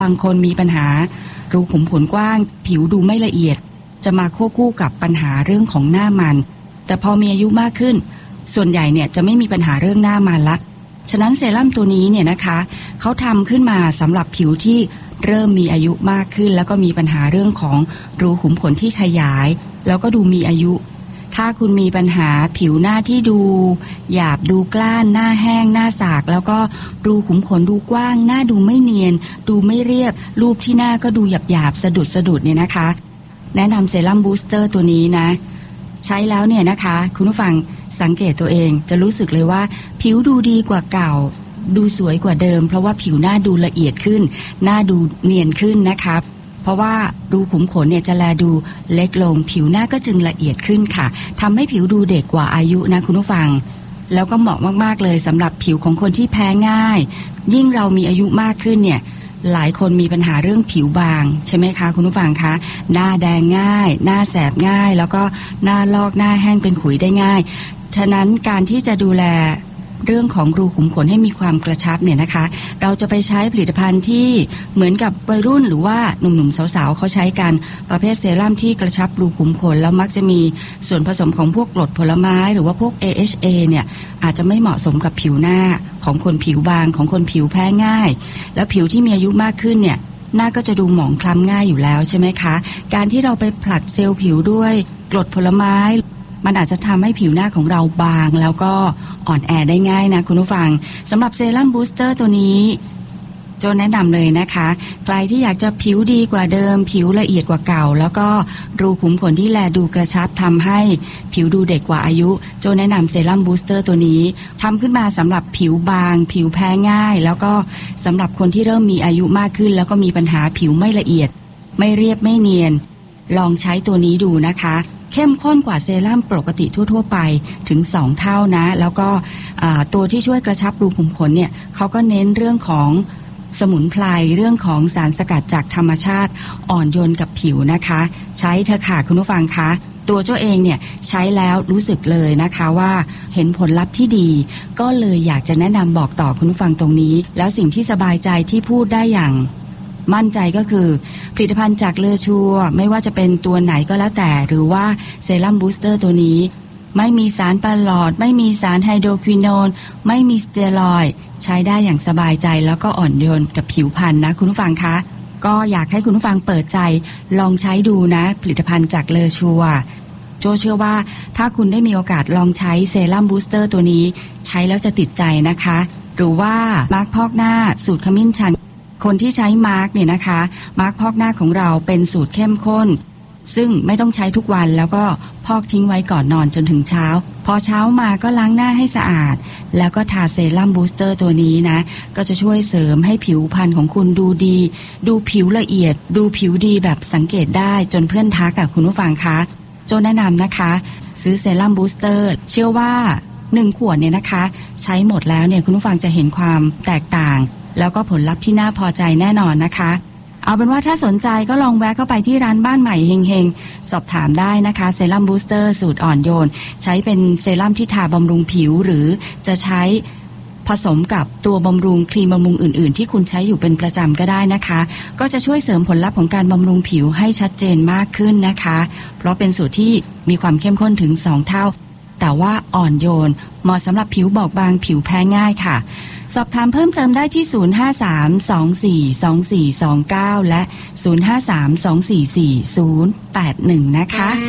บางคนมีปัญหารูขุมขนกว้างผิวดูไม่ละเอียดจะมาควบคู่กับปัญหาเรื่องของหน้ามันแต่พอมีอายุมากขึ้นส่วนใหญ่เนี่ยจะไม่มีปัญหาเรื่องหน้ามันละฉะนั้นเซรั่มตัวนี้เนี่ยนะคะเขาทำขึ้นมาสำหรับผิวที่เริ่มมีอายุมากขึ้นแล้วก็มีปัญหาเรื่องของรูขุมขนที่ขยายแล้วก็ดูมีอายุถ้าคุณมีปัญหาผิวหน้าที่ดูหยาบดูกล้านหน้าแห้งหน้าสากแล้วก็รูขุมขนดูกว้างหน้าดูไม่เนียนดูไม่เรียบรูปที่หน้าก็ดูหยาบๆสะดุดเนี่ยนะคะแนะนำเซรั่มบูสเตอร์ตัวนี้นะใช้แล้วเนี่ยนะคะคุณผู้ฟังสังเกตตัวเองจะรู้สึกเลยว่าผิวดูดีกว่าเก่าดูสวยกว่าเดิมเพราะว่าผิวหน้าดูละเอียดขึ้นหน้าดูเนียนขึ้นนะคะเพราะว่ารูขุมขนเนี่ยจะแลดูเล็กลงผิวหน้าก็จึงละเอียดขึ้นค่ะทำให้ผิวดูเด็กกว่าอายุนะคุณผู้ฟังแล้วก็เหมาะมากๆเลยสำหรับผิวของคนที่แพ้ง่ายยิ่งเรามีอายุมากขึ้นเนี่ยหลายคนมีปัญหาเรื่องผิวบางใช่ไหมคะคุณผู้ฟังคะหน้าแดงง่ายหน้าแสบง่ายแล้วก็หน้าลอกหน้าแห้งเป็นขุยได้ง่ายฉะนั้นการที่จะดูแลเรื่องของรูขุมขนให้มีความกระชับเนี่ยนะคะเราจะไปใช้ผลิตภัณฑ์ที่เหมือนกับวัยรุ่นหรือว่าหนุ่มๆสาวๆเขาใช้กันประเภทเซรั่มที่กระชับรูขุมขนแล้วมักจะมีส่วนผสมของพวกกรดผลไม้หรือว่าพวก AHA เนี่ยอาจจะไม่เหมาะสมกับผิวหน้าของคนผิวบางของคนผิวแพ้ง่ายแล้วผิวที่มีอายุมากขึ้นเนี่ยหน้าก็จะดูหมองคล้ำง่ายอยู่แล้วใช่ไหมคะการที่เราไปผลัดเซลล์ผิวด้วยกรดผลไม้มันอาจจะทำให้ผิวหน้าของเราบางแล้วก็อ่อนแอได้ง่ายนะคุณผู้ฟังสำหรับเซรั่มบูสเตอร์ตัวนี้โจแนะนำเลยนะคะใครที่อยากจะผิวดีกว่าเดิมผิวละเอียดกว่าเก่าแล้วก็รูขุมขนที่แลดูกระชับทำให้ผิวดูเด็กกว่าอายุโจแนะนำเซรั่มบูสเตอร์ตัวนี้ทำขึ้นมาสำหรับผิวบางผิวแพ้ง่ายแล้วก็สำหรับคนที่เริ่มมีอายุมากขึ้นแล้วก็มีปัญหาผิวไม่ละเอียดไม่เรียบไม่เนียนลองใช้ตัวนี้ดูนะคะเข้มข้นกว่าเซรั่มปกติทั่วๆไปถึง2เท่านะแล้วก็ตัวที่ช่วยกระชับรูขุมขนเนี่ยเขาก็เน้นเรื่องของสมุนไพรเรื่องของสารสกัดจากธรรมชาติอ่อนโยนกับผิวนะคะใช้เถอะค่ะคุณผู้ฟังคะตัวเจ้าเองเนี่ยใช้แล้วรู้สึกเลยนะคะว่าเห็นผลลัพธ์ที่ดีก็เลยอยากจะแนะนำบอกต่อคุณผู้ฟังตรงนี้แล้วสิ่งที่สบายใจที่พูดได้อย่างมั่นใจก็คือผลิตภัณฑ์จากเลอชัวไม่ว่าจะเป็นตัวไหนก็แล้วแต่หรือว่าเซรั่มบูสเตอร์ตัวนี้ไม่มีสารประหลอดไม่มีสารไฮโดรควินโนนไม่มีสเตียรอยด์ใช้ได้อย่างสบายใจแล้วก็อ่อนโยนกับผิวพรรณนะคุณผู้ฟังคะก็อยากให้คุณผู้ฟังเปิดใจลองใช้ดูนะผลิตภัณฑ์จากเลอชัวโจเชื่อว่าถ้าคุณได้มีโอกาสลองใช้เซรั่มบูสเตอร์ตัวนี้ใช้แล้วจะติดใจนะคะหรือว่ามาร์คพอกหน้าสูตรขมิ้นชันคนที่ใช้มาร์คเนี่ยนะคะมาร์คพอกหน้าของเราเป็นสูตรเข้มข้นซึ่งไม่ต้องใช้ทุกวันแล้วก็พอกทิ้งไว้ก่อนนอนจนถึงเช้าพอเช้ามาก็ล้างหน้าให้สะอาดแล้วก็ทาเซรั่มบูสเตอร์ตัวนี้นะก็จะช่วยเสริมให้ผิวพรรณของคุณดูดีดูผิวละเอียดดูผิวดีแบบสังเกตได้จนเพื่อนทักกับคุณผู้ฟังคะโจแนะนำนะคะซื้อเซรั่มบูสเตอร์เชื่อว่า1ขวดเนี่ยนะคะใช้หมดแล้วเนี่ยคุณผู้ฟังจะเห็นความแตกต่างแล้วก็ผลลัพธ์ที่น่าพอใจแน่นอนนะคะเอาเป็นว่าถ้าสนใจก็ลองแวะเข้าไปที่ร้านบ้านใหม่เฮงๆสอบถามได้นะคะเซรั่มบูสเตอร์สูตรอ่อนโยนใช้เป็นเซรั่มที่ทาบำรุงผิวหรือจะใช้ผสมกับตัวบำรุงครีมบำรุงอื่นๆที่คุณใช้อยู่เป็นประจำก็ได้นะคะก็จะช่วยเสริมผลลัพธ์ของการบำรุงผิวให้ชัดเจนมากขึ้นนะคะเพราะเป็นสูตรที่มีความเข้มข้นถึง2เท่าแต่ว่าอ่อนโยนเหมาะสำหรับผิวบอบบางผิวแพ้ง่ายค่ะสอบถามเพิ่มเติมได้ที่ 053-242429 และ 053-244-081 นะคะ